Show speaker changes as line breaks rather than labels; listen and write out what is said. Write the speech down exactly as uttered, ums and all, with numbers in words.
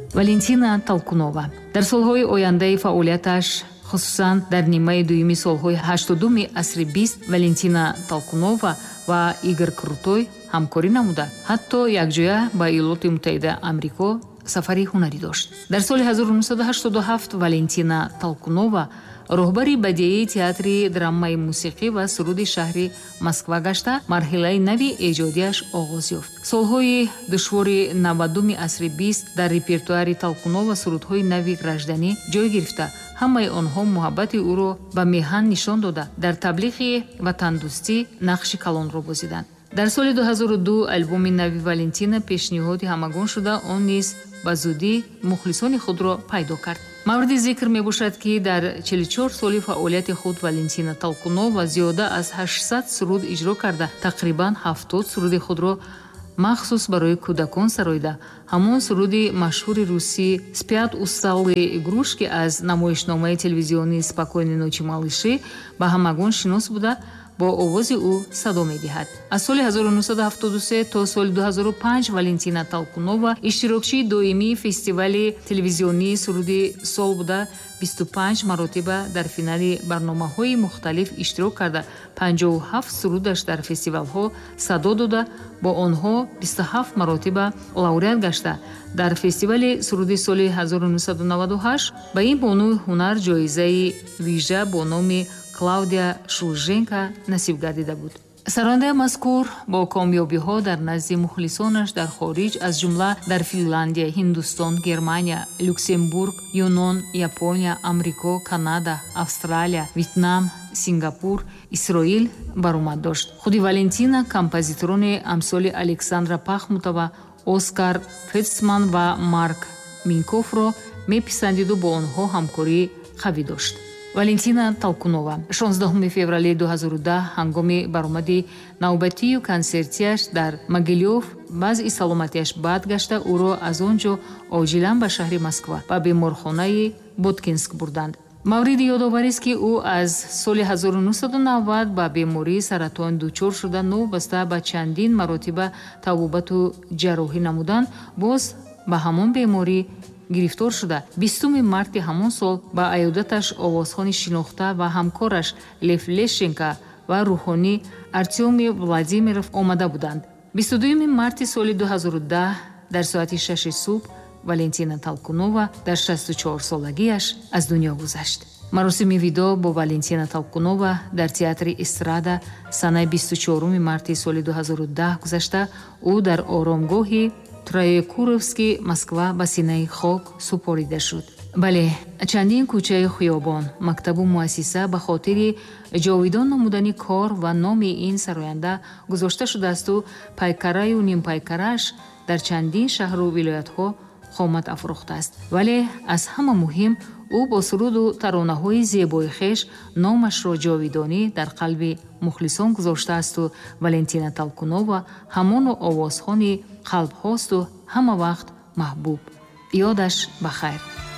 Валентина Толкунова дар солҳои ояндаи фаъолияташ, хусусан дар нимаи дуюми солҳои ҳаштодуми асри бист, Валентина Толкунова ва Игор Крутой ҳамкорӣ намуда, ҳатто якҷоя ба Иёлоти Муттаҳидаи Амрико сафари ҳунарӣ дошт. Дар соли ҳазору нуҳсаду ҳаштоду ҳафт Валентина Толкунова роҳбари бадиаи театри драмаи мусиқӣ ва суруди шаҳри Москва гашта, марҳилаи нави эҷодиаш оғоз ёфт. Солҳои душвори навадуми асри бист дар репертуари Толкунова сурудҳои нави гражданӣ ҷой гирифта, ҳамаи онҳо муҳаббати ӯро ба меҳан нишон дода, дар таблиғи ватандӯстӣ нақши калонро бозиданд. дар соли ду ҳазору ду албоми нави Валентина пешниҳоди ҳамагон шуда, он низ ба зудӣ мухлисони худро пайдо кард. мавриди зикр мебошад, ки дар чилу чор соли фаъолияти худ Валентина Толкунова зиёда аз ҳаштсад суруд иҷро карда, тақрибан ҳафтод суруди худро махсус барои кӯдакон сароида. ҳамон суруди машҳури русӣ «Спят усталые игрушки» аз намоишномаи телевизионии «Спокойной ночи, малыши» ба ҳамагон шинос буда, бо овози ӯ садо медиҳад. аз соли ҳазору нуҳсаду ҳафтоду се то соли ду ҳазору панҷ Валентина Толкунова иштирокчии доимии фестивали телевизионии суруди сол буда, бисту панҷ маротиба дар финали барномаҳои мухталиф иштирок карда, панҷоҳу ҳафт сурудаш дар фестивалҳо садо дода, бо онҳо бисту ҳафт маротиба лауреат гашта. дар фестивали суруди соли ҳазору нуҳсаду наваду ҳашт ба ин бонуи ҳунар ҷоизаи вижа бо номи Клаудия Шульженко насиб гардида буд. сарояндаи мазкур бо комёбиҳо дар назди мухлисонаш дар хориҷ, аз ҷумла дар Финляндия, Ҳиндустон, Германия, Люксембург, Юнон, Япония, Амрико, Канада, Австралия, Вьетнам, Сингапур, Исроил баромад дошт. худи Валентина композиторони амсоли Александра Пахмутова, Оскар Фецман ва Марк Минкофро меписандиду бо онҳо ҳамкорӣ қавӣ дошт. Валентина Толкунова шонздаҳуми феврали ду ҳазору даҳ ҳангоми баромади навбатию консертияш дар Могилёв вазъи саломатиаш бад гашта, ӯро аз он ҷо оҷилан ба шаҳри Москва ба беморхонаи Боткинск бурданд. мавриди ёдоварист, ки ӯ аз соли ҳазору нуҳсаду навад ба бемории саратон дучор шуда, новбаста ба чандин маротиба тавобату ҷарроҳӣ намуданд, боз ба ҳамон беморӣ гирифтор шуда, бистуми марти ҳамон сол ба аёдаташ овозхони шинохта ва ҳамкораш Лев Лещенко ва рӯҳонӣ Артёми Владимиров омада буданд. бисту дуюми марти соли ду ҳазору даҳ дар соати шаши субҳ Валентина Толкунова дар шасту чорсолагиаш аз дунё гузашт. маросими видо бо Валентина Толкунова дар театри Эстрада санаи бисту чоруми марти соли ду ҳазору даҳ гузашта, ӯ дар оромгоҳи Троекуровский, Москва ба синаи хок супорида шуд. бале, чандин кӯчаи хиёбон, мактабу муассиса ба хотири ҷовидон намудани кор ва номи ин сароянда гузошта шудаасту пайкараю нимпайкараш дар чандин шаҳру вилоятҳо хомат афрохтааст. вале аз ҳама муҳим, ӯ бо суруду таронаҳои зебои хеш номашро ҷовидонӣ дар қалби мухлисон гузоштаасту Валентина Толкунова ҳамону овозхони қалбҳосту ҳама вақт маҳбуб. ёдаш ба хайр.